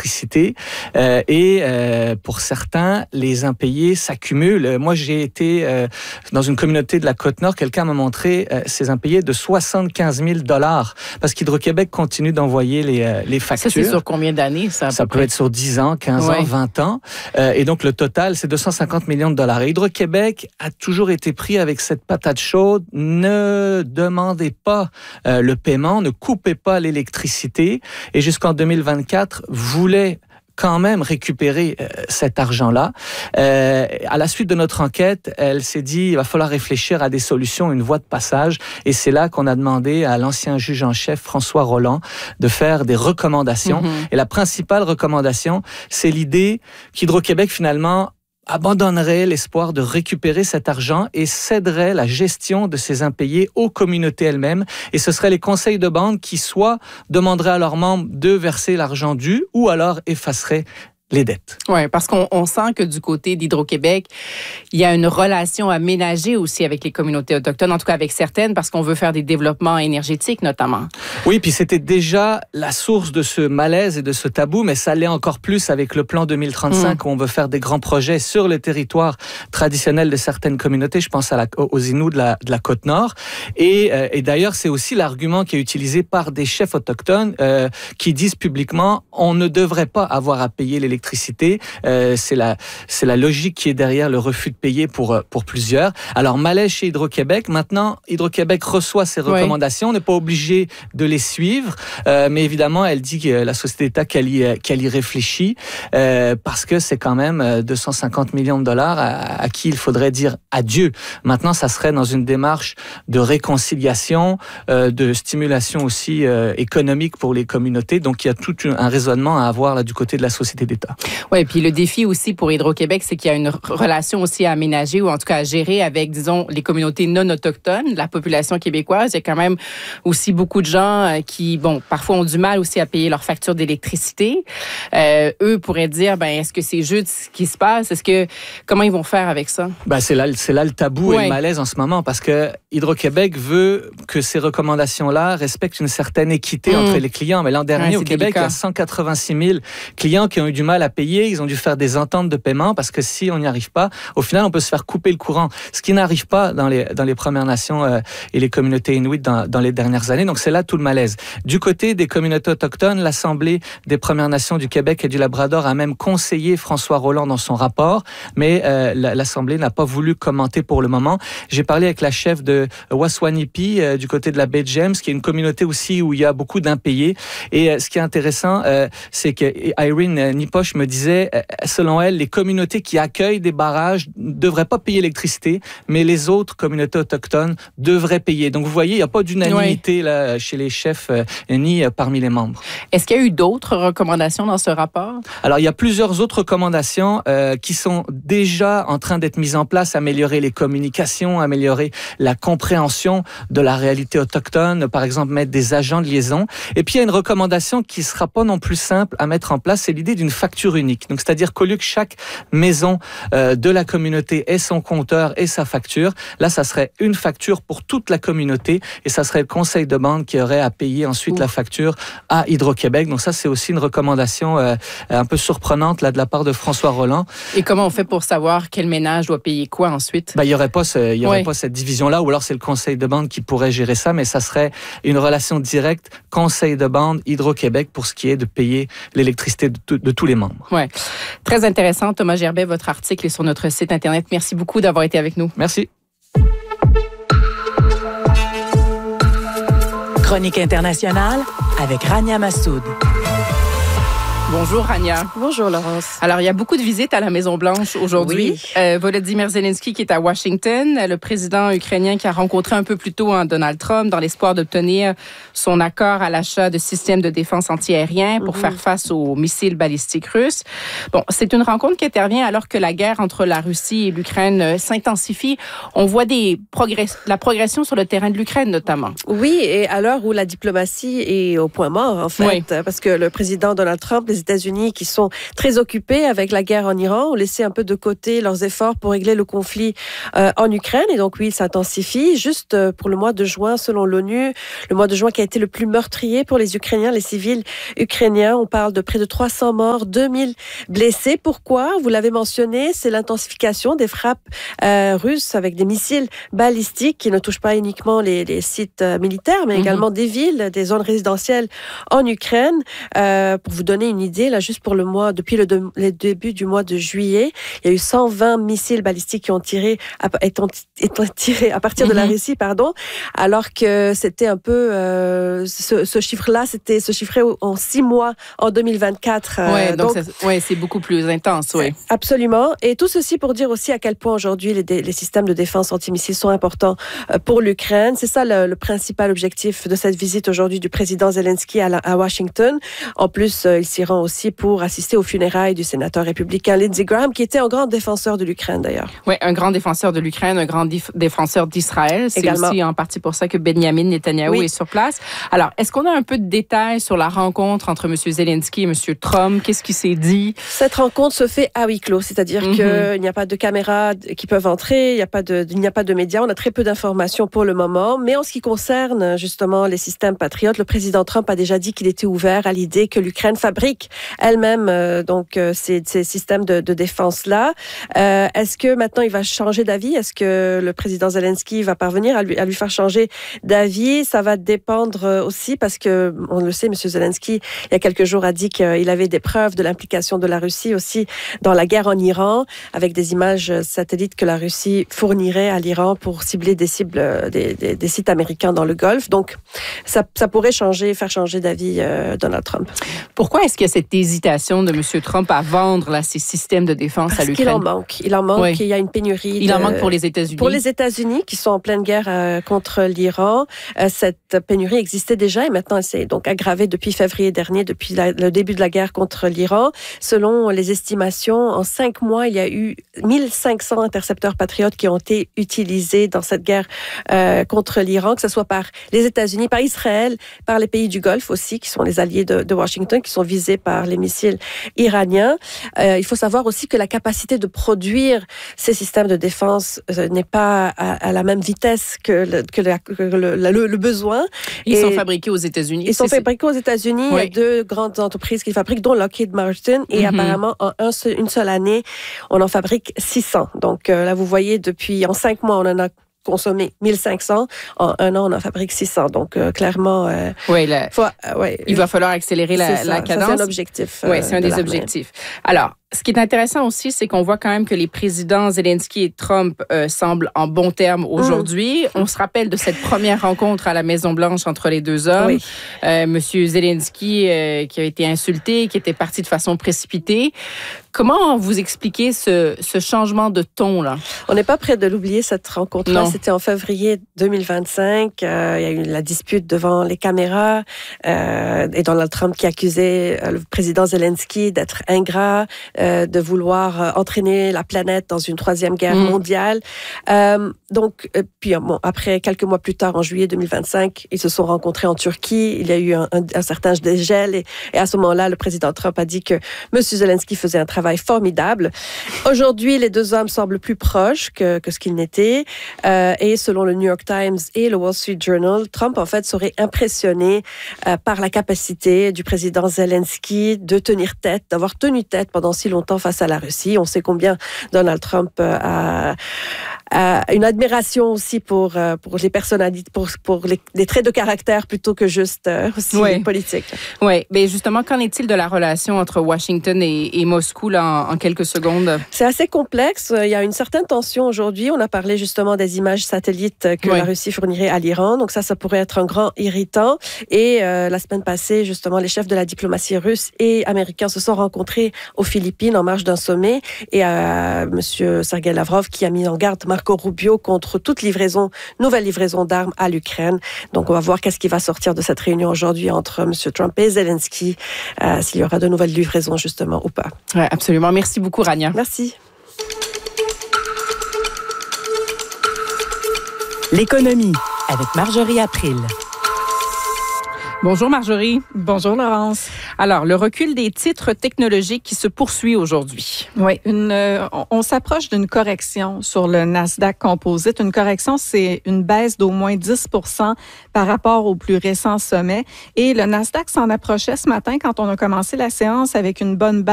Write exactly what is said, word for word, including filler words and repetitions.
l'électricité euh, et euh, pour certains, les impayés s'accumulent. Moi, j'ai été euh, dans une communauté de la Côte-Nord, quelqu'un m'a montré euh, ces impayés de soixante-quinze mille dollars parce qu'Hydro-Québec continue d'envoyer les, euh, les factures. Ça, c'est sur combien d'années, ça? Ça peut être sur dix ans, quinze ouais. ans, vingt ans. Euh, et donc, le total, c'est deux cent cinquante millions de dollars. Et Hydro-Québec a toujours été pris avec cette patate chaude. Ne demandez pas euh, le paiement, ne coupez pas l'électricité. Et jusqu'en deux mille vingt-quatre, voulait quand même récupérer euh, cet argent-là. Euh, à la suite de notre enquête, elle s'est dit il va falloir réfléchir à des solutions, une voie de passage. Et c'est là qu'on a demandé à l'ancien juge en chef, François Rolland, de faire des recommandations. Mm-hmm. Et la principale recommandation, c'est l'idée qu'Hydro-Québec, finalement, abandonnerait l'espoir de récupérer cet argent et céderait la gestion de ces impayés aux communautés elles-mêmes. Et ce seraient les conseils de bande qui soit demanderaient à leurs membres de verser l'argent dû ou alors effaceraient les dettes. Oui, parce qu'on on sent que du côté d'Hydro-Québec, il y a une relation aménagée aussi avec les communautés autochtones, en tout cas avec certaines, parce qu'on veut faire des développements énergétiques notamment. Oui, puis c'était déjà la source de ce malaise et de ce tabou, mais ça l'est encore plus avec le plan deux mille trente-cinq, mmh. où on veut faire des grands projets sur le territoire traditionnel de certaines communautés. Je pense à la, aux Inuits de la, de la Côte-Nord. Et, euh, et d'ailleurs, c'est aussi l'argument qui est utilisé par des chefs autochtones euh, qui disent publiquement on ne devrait pas avoir à payer l'électricité. Euh, c'est la, c'est la logique qui est derrière le refus de payer pour, pour plusieurs. Alors, malaise chez Hydro-Québec. Maintenant, Hydro-Québec reçoit ces recommandations. Oui. On n'est pas obligé de les suivre, euh, mais évidemment, elle dit que la Société d'État qu'elle y, qu'elle y réfléchit euh, parce que c'est quand même deux cent cinquante millions de dollars à, à qui il faudrait dire adieu. Maintenant, ça serait dans une démarche de réconciliation, euh, de stimulation aussi euh, économique pour les communautés. Donc, il y a tout un raisonnement à avoir là, du côté de la Société d'État. Oui, et puis le défi aussi pour Hydro-Québec, c'est qu'il y a une relation aussi à aménager ou en tout cas à gérer avec, disons, les communautés non autochtones, la population québécoise. Il y a quand même aussi beaucoup de gens qui, bon, parfois ont du mal aussi à payer leurs factures d'électricité. Euh, eux pourraient dire, ben, est-ce que c'est juste ce qui se passe? Est-ce que, comment ils vont faire avec ça? Ben, c'est là, c'est là le tabou ouais. et le malaise en ce moment parce que Hydro-Québec veut que ces recommandations-là respectent une certaine équité mmh. entre les clients. Mais l'an dernier, ouais, au Québec, délicat. Il y a cent quatre-vingt-six mille clients qui ont eu du mal à payer, ils ont dû faire des ententes de paiement parce que si on n'y arrive pas, au final, on peut se faire couper le courant. Ce qui n'arrive pas dans les, dans les Premières Nations euh, et les communautés inuites dans, dans les dernières années. Donc, c'est là tout le malaise. Du côté des communautés autochtones, l'Assemblée des Premières Nations du Québec et du Labrador a même conseillé François Rolland dans son rapport, mais euh, l'Assemblée n'a pas voulu commenter pour le moment. J'ai parlé avec la chef de Waswanipi, euh, du côté de la baie de James, qui est une communauté aussi où il y a beaucoup d'impayés. Et euh, ce qui est intéressant, euh, c'est que Irene Nipoche me disait, selon elle, les communautés qui accueillent des barrages ne devraient pas payer l'électricité, mais les autres communautés autochtones devraient payer. Donc, vous voyez, il n'y a pas d'unanimité oui. là, chez les chefs euh, ni euh, parmi les membres. Est-ce qu'il y a eu d'autres recommandations dans ce rapport? Alors, il y a plusieurs autres recommandations euh, qui sont déjà en train d'être mises en place, améliorer les communications, améliorer la compréhension de la réalité autochtone, par exemple, mettre des agents de liaison. Et puis, il y a une recommandation qui ne sera pas non plus simple à mettre en place, c'est l'idée d'une facture unique. Donc, c'est-à-dire qu'au lieu que chaque maison euh, de la communauté ait son compteur et sa facture, là, ça serait une facture pour toute la communauté et ça serait le conseil de bande qui aurait à payer ensuite Ouh. la facture à Hydro-Québec. Donc, ça, c'est aussi une recommandation euh, un peu surprenante là, de la part de François Rolland. Et comment on fait pour savoir quel ménage doit payer quoi ensuite? Ben, il n'y aurait pas, ce, il y aurait oui. pas cette division-là ou alors c'est le conseil de bande qui pourrait gérer ça, mais ça serait une relation directe conseil de bande Hydro-Québec pour ce qui est de payer l'électricité de, de, de tous les membres. Oui. Très intéressant. Thomas Gerbet, votre article est sur notre site Internet. Merci beaucoup d'avoir été avec nous. Merci. Chronique internationale avec Rania Massoud. Bonjour Rania. Bonjour Laurence. Alors, il y a beaucoup de visites à la Maison-Blanche aujourd'hui. Oui. Euh, Volodymyr Zelensky qui est à Washington, le président ukrainien qui a rencontré un peu plus tôt hein, Donald Trump dans l'espoir d'obtenir son accord à l'achat de systèmes de défense antiaérien pour mm-hmm. faire face aux missiles balistiques russes. Bon, c'est une rencontre qui intervient alors que la guerre entre la Russie et l'Ukraine euh, s'intensifie. On voit des progrès, la progression sur le terrain de l'Ukraine notamment. Oui, et à l'heure où la diplomatie est au point mort en fait, oui. parce que le président Donald Trump, les États-Unis qui sont très occupés avec la guerre en Iran ont laissé un peu de côté leurs efforts pour régler le conflit euh, en Ukraine. Et donc oui, il s'intensifie. Juste euh, pour le mois de juin, selon l'ONU, le mois de juin qui a été le plus meurtrier pour les Ukrainiens, les civils ukrainiens. On parle de près de trois cents morts, deux mille blessés. Pourquoi? Vous l'avez mentionné, c'est l'intensification des frappes euh, russes avec des missiles balistiques qui ne touchent pas uniquement les, les sites euh, militaires, mais mmh. également des villes, des zones résidentielles en Ukraine. Euh, pour vous donner une idée, là, juste pour le mois, depuis le, de, le début du mois de juillet, il y a eu cent vingt missiles balistiques qui ont tiré, à, étant, étant tirés à partir mmh. de la Russie, pardon, alors que c'était un peu, euh, ce, ce chiffre-là, c'était se chiffrait en six mois en deux mille vingt-quatre. Euh, ouais, donc, donc ça, ouais, c'est beaucoup plus intense, oui. Absolument. Et tout ceci pour dire aussi à quel point aujourd'hui les, les systèmes de défense antimissiles sont importants pour l'Ukraine. C'est ça le, le principal objectif de cette visite aujourd'hui du président Zelensky à, la, à Washington. En plus, il s'y rend aussi pour assister aux funérailles du sénateur républicain Lindsey Graham, qui était un grand défenseur de l'Ukraine d'ailleurs. Oui, un grand défenseur de l'Ukraine, un grand dif- défenseur d'Israël. C'est également aussi en partie pour ça que Benjamin Netanyahou oui. est sur place. Alors, est-ce qu'on a un peu de détails sur la rencontre entre M. Zelensky et M. Trump? Qu'est-ce qui s'est dit? Cette rencontre se fait à huis clos, c'est-à-dire mm-hmm. qu'il n'y a pas de caméras qui peuvent entrer, il n'y a pas de, il n'y a pas de médias. On a très peu d'informations pour le moment. Mais en ce qui concerne justement les systèmes patriotes, le président Trump a déjà dit qu'il était ouvert à l'idée que l'Ukraine fabrique elle-même euh, donc euh, ces, ces systèmes de, de défense-là. Euh, est-ce que maintenant il va changer d'avis? Est-ce que le président Zelensky va parvenir à lui, à lui faire changer d'avis? Ça va dépendre aussi parce que, on le sait, M. Zelensky, il y a quelques jours, a dit qu'il avait des preuves de l'implication de la Russie aussi dans la guerre en Iran, avec des images satellites que la Russie fournirait à l'Iran pour cibler des cibles, des, des, des sites américains dans le Golfe. Donc, ça, ça pourrait changer, faire changer d'avis euh, Donald Trump. Pourquoi est-ce qu'il y a cette hésitation de M. Trump à vendre là, ces systèmes de défense Parce à l'Ukraine? Parce qu'il en manque. Il en manque. Oui. Il y a une pénurie. Il de... en manque pour les États-Unis. Pour les États-Unis, qui sont en pleine guerre euh, contre l'Iran. Euh, cette pénurie existait déjà et maintenant elle s'est donc aggravée depuis février dernier, depuis la, le début de la guerre contre l'Iran. Selon les estimations, en cinq mois, il y a eu mille cinq cents intercepteurs patriotes qui ont été utilisés dans cette guerre euh, contre l'Iran, que ce soit par les États-Unis, par Israël, par les pays du Golfe aussi, qui sont les alliés de, de Washington, qui sont visés par les missiles iraniens. Euh, il faut savoir aussi que la capacité de produire ces systèmes de défense euh, n'est pas à, à la même vitesse que le, que la, que le, le, le besoin. Ils Et sont fabriqués aux États-Unis. Ils sont fabriqués aux États-Unis. Oui. Il y a deux grandes entreprises qui fabriquent, dont Lockheed Martin. Et mm-hmm. apparemment, en un, une seule année, on en fabrique six cents. Donc euh, là, vous voyez, depuis en cinq mois, on en a consommé mille cinq cents. En un an, on en fabrique six cents. Donc, euh, clairement, euh, oui, la... faut, euh, ouais, il va falloir accélérer la, la cadence. Ça, c'est un objectif. Euh, oui, c'est un des objectifs. Alors, ce qui est intéressant aussi, c'est qu'on voit quand même que les présidents Zelensky et Trump euh, semblent en bons termes aujourd'hui. Mmh. On se rappelle de cette première rencontre à la Maison-Blanche entre les deux hommes. Oui. Euh, Monsieur Zelensky euh, qui a été insulté, qui était parti de façon précipitée. Comment vous expliquez ce, ce changement de ton-là? On n'est pas prêt de l'oublier, cette rencontre-là. Non. C'était en février deux mille vingt-cinq. Euh, il y a eu la dispute devant les caméras euh, et Donald Trump qui accusait euh, le président Zelensky d'être ingrat, euh, de vouloir euh, entraîner la planète dans une troisième guerre mmh. mondiale. Euh, donc, euh, puis bon, après, quelques mois plus tard, en juillet deux mille vingt-cinq, ils se sont rencontrés en Turquie. Il y a eu un, un, un certain dégel et, et à ce moment-là, le président Trump a dit que M. Zelensky faisait un travail formidable. Aujourd'hui, les deux hommes semblent plus proches que, que ce qu'ils n'étaient. Euh, et selon le New York Times et le Wall Street Journal, Trump, en fait, serait impressionné euh, par la capacité du président Zelensky de tenir tête, d'avoir tenu tête pendant si longtemps face à la Russie. On sait combien Donald Trump euh, a, a une admiration aussi pour, euh, pour les personnalités, pour, pour les, les traits de caractère plutôt que juste euh, aussi oui. politique. Oui, mais justement, qu'en est-il de la relation entre Washington et, et Moscou là, en, en quelques secondes? C'est assez complexe. Il y a une certaine tension aujourd'hui. On a parlé justement des images satellites que oui. la Russie fournirait à l'Iran. Donc ça, ça pourrait être un grand irritant. Et euh, la semaine passée, justement, les chefs de la diplomatie russe et américains se sont rencontrés aux Philippines en marge d'un sommet. Et euh, M. Sergei Lavrov qui a mis en garde Marco Rubio contre toute livraison, nouvelle livraison d'armes à l'Ukraine. Donc on va voir qu'est-ce qui va sortir de cette réunion aujourd'hui entre M. Trump et Zelensky, euh, s'il y aura de nouvelles livraisons justement ou pas. Ouais, absolument. Merci beaucoup, Rania. Merci. L'économie avec Marjorie April. Bonjour Marjorie. Bonjour Laurence. Alors, le recul des titres technologiques qui se poursuit aujourd'hui. Oui, une, euh, on, on s'approche d'une correction sur le Nasdaq Composite. Une correction, c'est une baisse d'au moins dix pour cent par rapport au plus récent sommet. Et le Nasdaq s'en approchait ce matin quand on a commencé la séance avec une bonne baisse